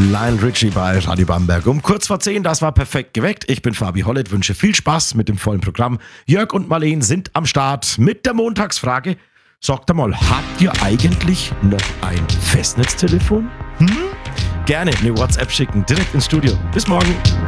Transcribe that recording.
Lionel Richie bei Radio Bamberg. Um kurz vor 10, das war perfekt geweckt. Ich bin Fabi Hollett, wünsche viel Spaß mit dem vollen Programm. Jörg und Marleen sind am Start mit der Montagsfrage. Sagt mal, habt ihr eigentlich noch ein Festnetztelefon? Gerne eine WhatsApp schicken, direkt ins Studio. Bis morgen.